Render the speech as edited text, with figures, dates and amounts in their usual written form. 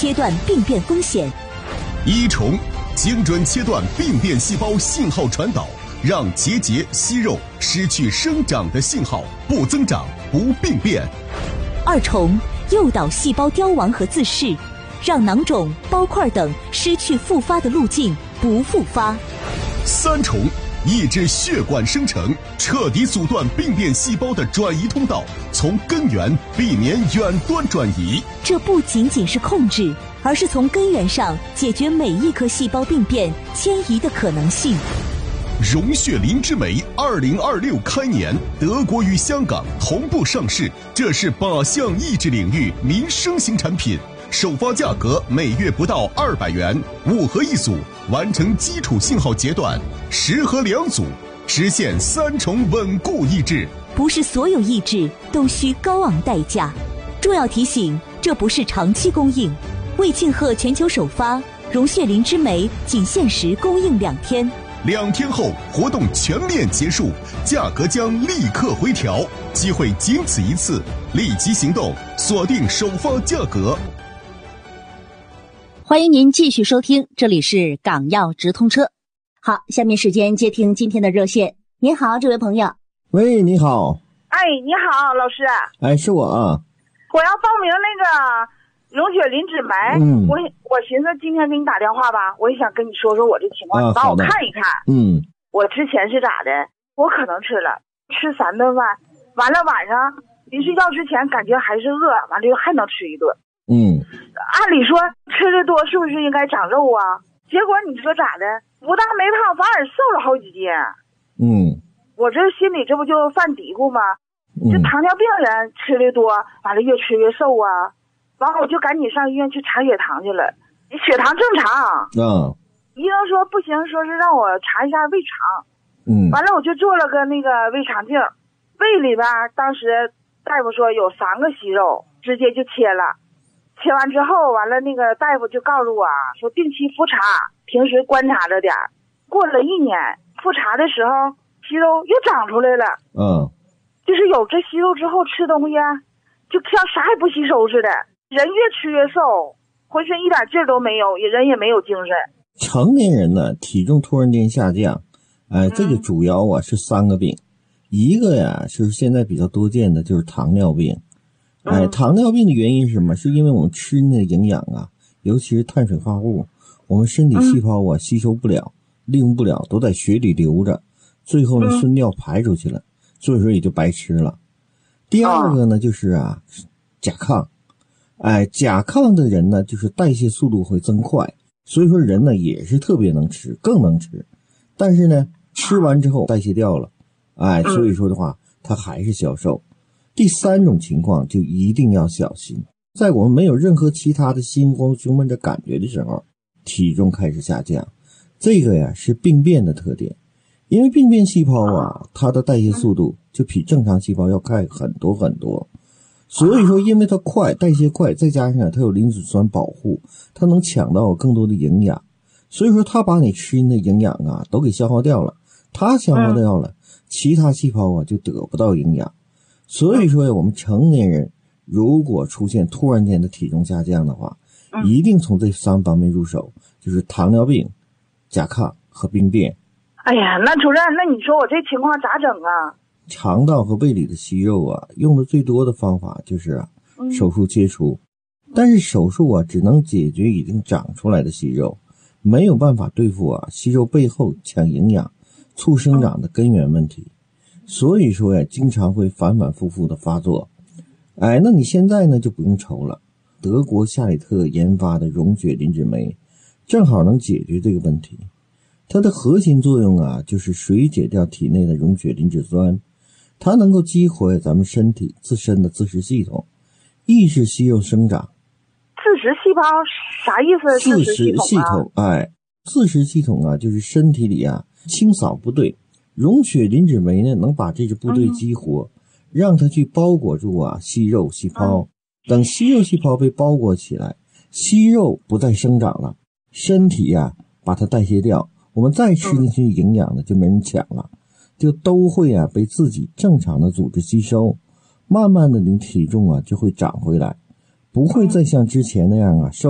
切断病变风险。 一重，精准切断病变细胞信号传导，让结节、息肉失去生长的信号，不增长，不病变。 二重，诱导细胞凋亡和自噬，让囊肿、包块等失去复发的路径，不复发。 三重，抑制血管生成，彻底阻断病变细胞的转移通道，从根源避免远端转移。 这不仅仅是控制，而是从根源上解决每一颗细胞病变迁移的可能性。 溶血磷脂酶2026开年，德国与香港同步上市，这是靶向抑制领域民生型产品，首发价格每月不到200元，5盒一组，完成基础信号截断，10盒2组，实现3重稳固抑制。 不是所有抑制都需高昂代价。重要提醒，这不是长期供应。为庆贺全球首发，溶血磷脂酶仅限时供应2天。 2天后活动全面结束，价格将立刻回调，机会仅此一次，立即行动，锁定首发价格。 欢迎您继续收听，这里是港药直通车。好，下面时间接听今天的热线。您好，这位朋友。 喂，你好。 哎，你好，老师。 哎，是我啊。 我要报名那个溶血磷脂酶。我寻思今天给你打电话吧，我也想跟你说说我这情况，你帮我看一看。我之前是咋的？我可能吃了，吃3顿饭，完了晚上临睡觉之前感觉还是饿，完了又还能吃一顿。按理说吃的多是不是应该长肉啊？结果你说咋的？不但没胖，反而瘦了好几斤。我这心里这不就犯嘀咕吗？这糖尿病人吃的多，完了越吃越瘦啊。完了我就赶紧上医院去查血糖去了，血糖正常。医生说不行，说是让我查一下胃肠。完了我就做了个那个胃肠镜，胃里边当时大夫说有3个息肉，直接就切了。切完之后，完了那个大夫就告诉我说定期复查，平时观察着点。过了1年，复查的时候息肉又长出来了。就是有这息肉之后吃东西就像啥也不吸收似的，人越吃越瘦，浑身一点劲儿都没有，人也没有精神。 成年人呢，体重突然间下降，这个主要是3个病。一个呀是现在比较多见的就是糖尿病。糖尿病的原因是什么？是因为我们吃的营养尤其是碳水化合物，我们身体细胞吸收不了，利用不了，都在血里留着，最后呢顺尿排出去了，所以说也就白吃了。第二个呢就是甲亢。甲亢的人呢就是代谢速度会增快，所以说人呢也是特别能吃，更能吃，但是呢吃完之后代谢掉了，所以说的话他还是消瘦。第3种情况就一定要小心，在我们没有任何其他的心慌胸闷的感觉的时候，体重开始下降，这个呀是病变的特点。因为病变细胞它的代谢速度就比正常细胞要快很多很多，所以说因为它快，代谢快，再加上它有磷脂酸保护，它能抢到更多的营养，所以说它把你吃进的营养都给消耗掉了，它消耗掉了，其他细胞就得不到营养。所以说我们成年人如果出现突然间的体重下降的话，一定从这3方面入手，就是糖尿病、甲亢和病变。 哎呀，那主任，那你说我这情况咋整啊？ 肠道和胃里的息肉用的最多的方法就是手术切除。但是手术只能解决已经长出来的息肉，没有办法对付息肉背后抢营养、促生长的根源问题。所以说经常会反反复复的发作。那你现在呢就不用愁了，德国夏里特研发的溶血磷脂酶正好能解决这个问题。它的核心作用就是水解掉体内的溶血磷脂酸，它能够激活咱们身体自身的自噬系统，抑制息肉生长。 自噬细胞啥意思？ 自噬系统自噬系统就是身体里清扫部队，溶血磷脂酶呢能把这支部队激活，让它去包裹住息肉细胞。等息肉细胞被包裹起来，息肉不再生长了，身体把它代谢掉，我们再吃进去营养呢就没人抢了，就都会被自己正常的组织吸收，慢慢的你体重就会长回来，不会再像之前那样瘦